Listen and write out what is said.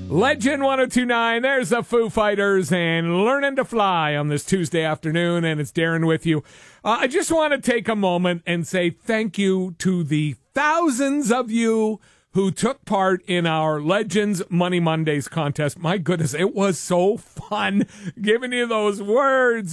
Legend 1029, there's the Foo Fighters and Learning to Fly on this Tuesday afternoon, and it's Darren with you. I just want to take a moment and say thank you to the thousands of you who took part in our Legends Money Mondays contest. My goodness, it was so fun giving you those words